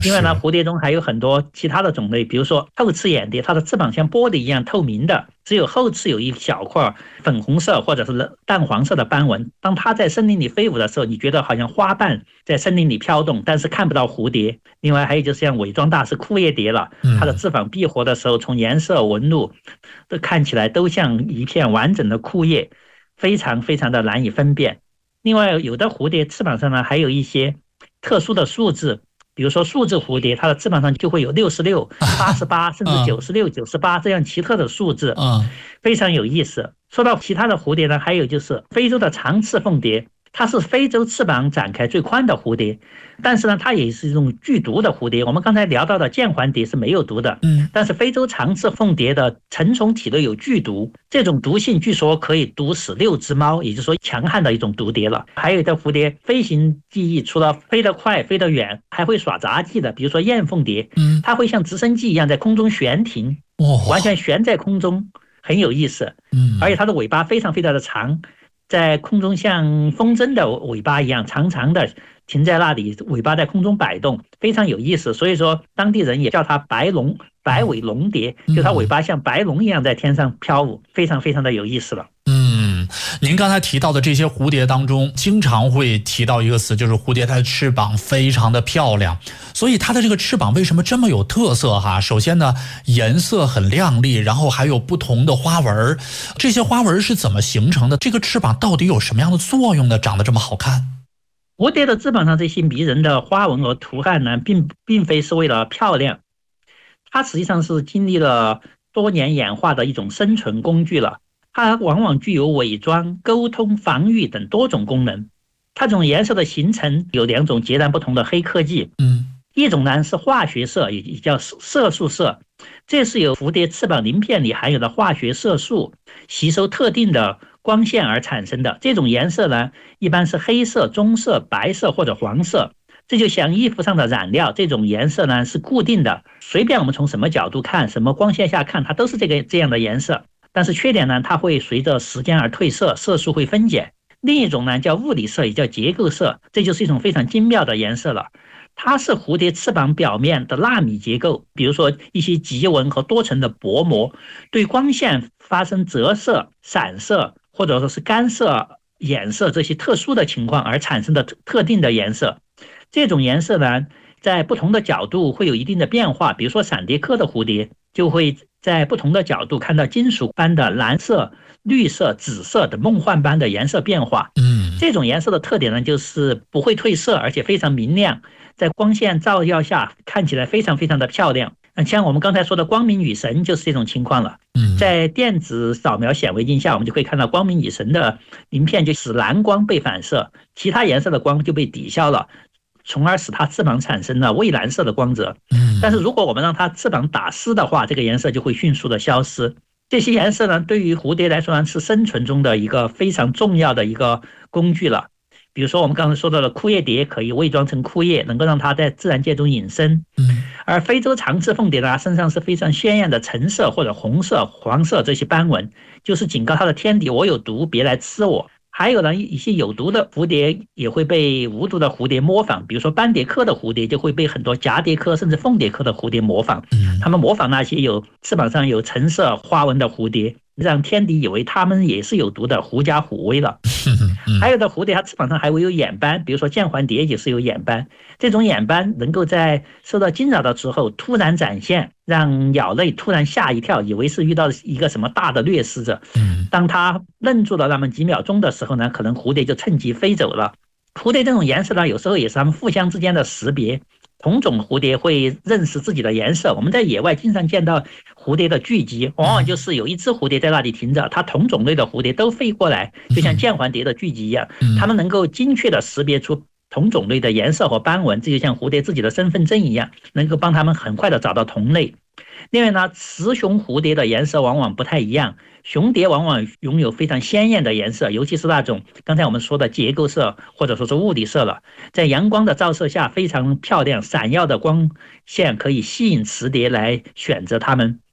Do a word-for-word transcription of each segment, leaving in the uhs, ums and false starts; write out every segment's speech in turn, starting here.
另外呢， 是。 蝴蝶中还有很多其他的种类，比如说透翅眼蝶，它的翅膀像玻璃一样透明的，只有后翅有一小块粉红色或者是淡黄色的斑纹。当它在森林里飞舞的时候，你觉得好像花瓣在森林里飘动，但是看不到蝴蝶。另外还有就是像伪装大师枯叶蝶了，它的嗯。 翅膀闭合的时候，从颜色纹路都看起来都像一片完整的枯叶，非常非常的难以分辨。另外，有的蝴蝶翅膀上呢还有一些特殊的数字，比如说数字蝴蝶，它的翅膀上就会有六十六、八十八，甚至九嗯十六、九十八这样奇特的数字， 嗯。 非常有意思。说到其他的蝴蝶呢，还有就是非洲的长翅凤蝶，它是非洲翅膀展开最宽的蝴蝶，但是呢，它也是一种剧毒的蝴蝶。我们刚才聊到的剑环蝶是没有毒的， 嗯。 但是非洲长翅凤蝶的成虫体内有剧毒，这种毒性据说可以毒死六只猫，也就是说强悍的一种毒蝶了。还有的蝴蝶飞行技艺除了飞得快、飞得远，还会耍杂技的，比如说燕凤蝶， 嗯。 它会像直升机一样在空中悬停，完全哦。 悬在空中，很有意思。而且嗯。 它的尾巴非常非常的长，在空中像风筝的尾巴一样长长的停在那里，尾巴在空中摆动，非常有意思。所以说当地人也叫它白龙白尾龙蝶，就它尾嗯。 巴像白龙一样在天上飘舞，非常非常的有意思了。 嗯，您刚才提到的这些蝴蝶当中，经常会提到一个词，就是蝴蝶它的翅膀非常的漂亮。所以它的这个翅膀为什么这么有特色哈？首先呢，颜色很亮丽，然后还有不同的花纹，这些花纹是怎么形成的？这个翅膀到底有什么样的作用呢？长得这么好看？ 蝴蝶的翅膀上这些迷人的花纹和图案呢，并并非是为了漂亮，它实际上是经历了多年演化的一种生存工具了。它往往具有伪装、沟通、防御等多种功能。它这种颜色的形成有两种截然不同的黑科技， 嗯。 一种呢是化学色，也叫色素色，这是由蝴蝶翅膀鳞片里含有的化学色素吸收特定的光线而产生的。这种颜色呢，一般是黑色、棕色、白色或者黄色。这就像衣服上的染料，这种颜色呢是固定的，随便我们从什么角度看，什么光线下看，它都是这个这样的颜色。但是缺点呢，它会随着时间而褪色，色素会分解。另一种呢叫物理色，也叫结构色，这就是一种非常精妙的颜色了。它是蝴蝶翅膀表面的纳米结构，比如说一些极纹和多层的薄膜，对光线发生折射、散射或者说是干涉、衍射这些特殊的情况而产生的特定的颜色。这种颜色呢，在不同的角度会有一定的变化，比如说闪蝶科的蝴蝶就会在不同的角度看到金属般的蓝色、绿色、紫色的梦幻般的颜色变化。 嗯。 这种颜色的特点呢，就是不会褪色，而且非常明亮，在光线照耀下看起来非常非常的漂亮。像我们刚才说的光明女神就是这种情况了。在电子扫描显微镜下，我们就可以看到光明女神的鳞片就使蓝光被反射，其他颜色的光就被抵消了，从而使它翅膀产生了蔚蓝色的光泽。但是如果我们让它翅膀打湿的话，这个颜色就会迅速的消失。这些颜色呢，对于蝴蝶来说呢，是生存中的一个非常重要的一个工具了。比如说我们刚才说到的枯叶蝶可以伪装成枯叶，能够让它在自然界中隐身。而非洲长翅凤蝶呢，身上是非常鲜艳的橙色或者红色、黄色这些斑纹，就是警告它的天敌，我有毒，别来吃我。还有呢，一些有毒的蝴蝶也会被无毒的蝴蝶模仿，比如说斑蝶科的蝴蝶就会被很多蛱蝶科甚至凤蝶科的蝴蝶模仿。他们模仿那些有翅膀上有橙色花纹的蝴蝶，让天敌以为它们也是有毒的，狐假虎威了。还有的蝴蝶它翅膀上还会有眼斑，比如说剑环蝶也是有眼斑，这种眼斑能够在受到惊扰的时候突然展现，让鸟类突然吓一跳，以为是遇到一个什么大的掠食者。当它愣住了那么几秒钟的时候呢，可能蝴蝶就趁机飞走了。蝴蝶这种颜色呢，有时候也是它们互相之间的识别，同种蝴蝶会认识自己的颜色。我们在野外经常见到蝴蝶的聚集，往往就是有一只蝴蝶在那里停着，它同种类的蝴蝶都飞过来，就像剑环蝶的聚集一样，它们能够精确的识别出同种类的颜色和斑纹，这就像蝴蝶自己的身份证一样，能够帮它们很快的找到同类。另外呢，雌雄蝴蝶的颜色往往不太一样，雄蝶往往拥有非常鲜艳的颜色，尤其是那种刚才我们说的结构色或者说是物理色了，在阳光的照射下非常漂亮，闪耀的光线可以吸引雌蝶来选择它们。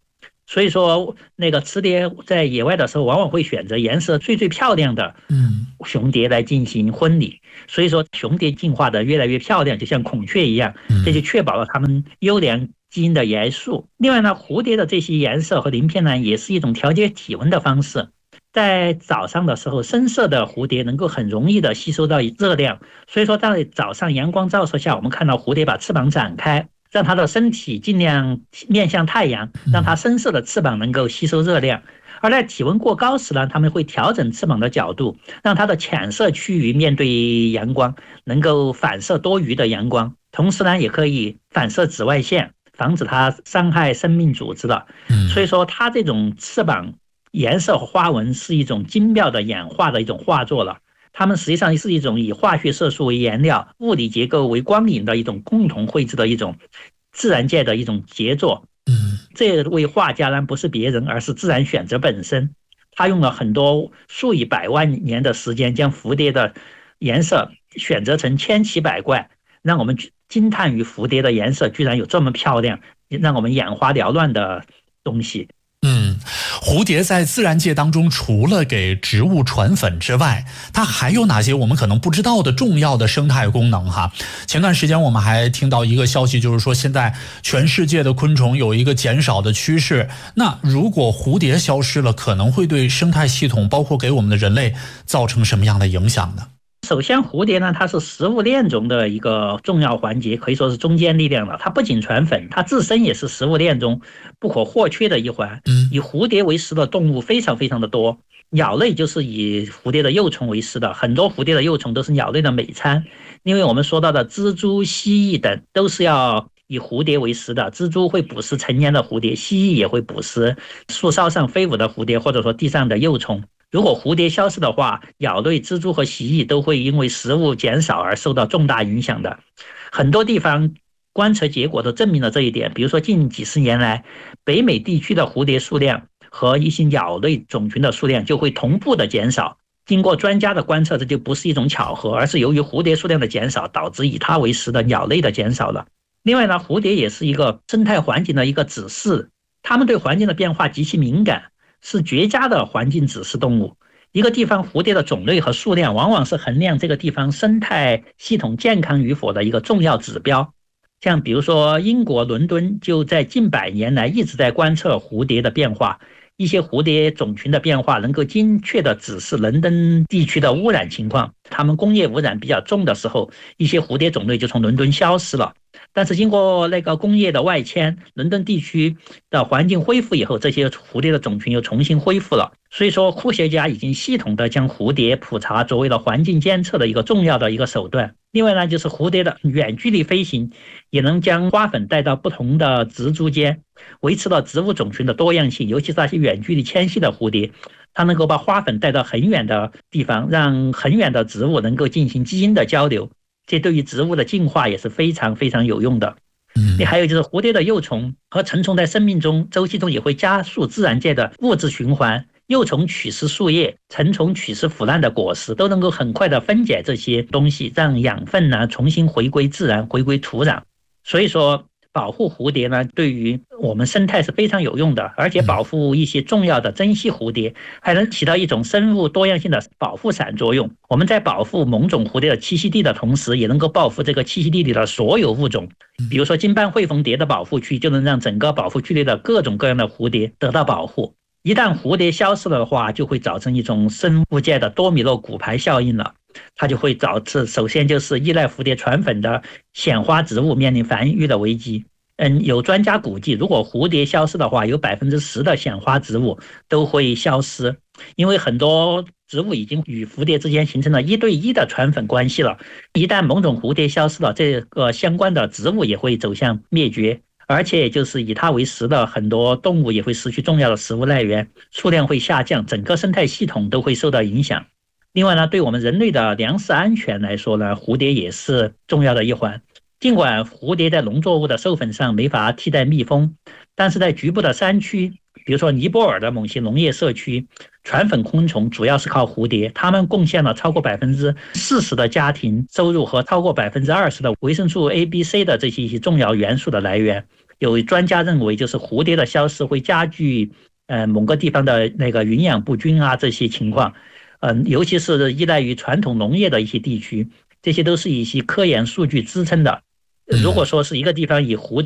所以说那个雌蝶在野外的时候，往往会选择颜色最最漂亮的雄蝶来进行婚礼。所以说雄蝶进化的越来越漂亮，就像孔雀一样，这就确保了它们优良基因的元素。另外呢，蝴蝶的这些颜色和鳞片呢，也是一种调节体温的方式。在早上的时候，深色的蝴蝶能够很容易的吸收到热量，所以说在早上阳光照射下，我们看到蝴蝶把翅膀展开，让它的身体尽量面向太阳，让它深色的翅膀能够吸收热量。而在体温过高时呢，它们会调整翅膀的角度，让它的浅色区域面对阳光，能够反射多余的阳光，同时呢，也可以反射紫外线，防止它伤害生命组织的。所以说它这种翅膀颜色和花纹是一种精妙的演化的一种画作了。它们实际上是一种以化学色素为颜料、物理结构为光影的一种共同绘制的一种自然界的一种杰作。这位画家呢，不是别人，而是自然选择本身。他用了很多数以百万年的时间，将蝴蝶的颜色选择成千奇百怪，让我们惊叹于蝴蝶的颜色居然有这么漂亮，让我们眼花缭乱的东西。 嗯，蝴蝶在自然界当中，除了给植物传粉之外，它还有哪些我们可能不知道的重要的生态功能哈？前段时间我们还听到一个消息，就是说现在全世界的昆虫有一个减少的趋势。那如果蝴蝶消失了，可能会对生态系统，包括给我们的人类造成什么样的影响呢？ 首先，蝴蝶呢，它是食物链中的一个重要环节，可以说是中坚力量了。它不仅传粉，它自身也是食物链中不可或缺的一环。以蝴蝶为食的动物非常非常的多，鸟类就是以蝴蝶的幼虫为食的，很多蝴蝶的幼虫都是鸟类的美餐。因为我们说到的蜘蛛、蜥蜴等都是要以蝴蝶为食的，蜘蛛会捕食成年的蝴蝶，蜥蜴也会捕食树梢上飞舞的蝴蝶，或者说地上的幼虫。如果蝴蝶消失的话，鸟类、蜘蛛和蜥蜴都会因为食物减少而受到重大影响的。很多地方观测结果都证明了这一点，比如说近几十年来，北美地区的蝴蝶数量和一些鸟类种群的数量就会同步的减少。经过专家的观测，这就不是一种巧合，而是由于蝴蝶数量的减少，导致以它为食的鸟类的减少了。另外呢，蝴蝶也是一个生态环境的一个指示，它们对环境的变化极其敏感，是绝佳的环境指示动物。一个地方蝴蝶的种类和数量往往是衡量这个地方生态系统健康与否的一个重要指标。像比如说英国伦敦就在近百年来一直在观测蝴蝶的变化，一些蝴蝶种群的变化能够精确地指示伦敦地区的污染情况。它们工业污染比较重的时候，一些蝴蝶种类就从伦敦消失了。但是经过那个工业的外迁，伦敦地区的环境恢复以后，这些蝴蝶的种群又重新恢复了。所以说科学家已经系统的将蝴蝶普查作为了环境监测的一个重要的一个手段。另外呢，就是蝴蝶的远距离飞行也能将花粉带到不同的植株间，维持了植物种群的多样性。尤其是那些远距离迁徙的蝴蝶，它能够把花粉带到很远的地方，让很远的植物能够进行基因的交流，这对于植物的进化也是非常非常有用的。你还有就是蝴蝶的幼虫和成虫在生命中周期中也会加速自然界的物质循环，幼虫取食树叶，成虫取食腐烂的果实，都能够很快的分解这些东西，让养分呢重新回归自然，回归土壤。所以说保护蝴蝶呢，对于我们生态是非常有用的，而且保护一些重要的珍稀蝴蝶，还能起到一种生物多样性的保护伞作用。我们在保护某种蝴蝶的栖息地的同时，也能够保护这个栖息地里的所有物种。比如说金斑喙凤蝶的保护区，就能让整个保护区内的各种各样的蝴蝶得到保护。一旦蝴蝶消失了的话，就会造成一种生物界的多米诺骨牌效应了。它就会导致，首先就是依赖蝴蝶传粉的显花植物面临繁育的危机。嗯，有专家估计，如果蝴蝶消失的话，有百分之十的显花植物都会消失，因为很多植物已经与蝴蝶之间形成了一对一的传粉关系了。一旦某种蝴蝶消失了，这个相关的植物也会走向灭绝，而且就是以它为食的很多动物也会失去重要的食物来源，数量会下降，整个生态系统都会受到影响。另外呢，对我们人类的粮食安全来说呢，蝴蝶也是重要的一环。尽管蝴蝶在农作物的授粉上没法替代蜜蜂，但是在局部的山区，比如说尼泊尔的某些农业社区，传粉昆虫主要是靠蝴蝶，它们贡献了超过百分之四十的家庭收入和超过百分之二十的维生素 A、B、C 的这些重要元素的来源。 有专家认为，就是蝴蝶的消失会加剧呃某个地方的那个营养不均啊这些情况，嗯、呃，尤其是依赖于传统农业的一些地区，这些都是一些科研数据支撑的。如果说是一个地方以蝴蝶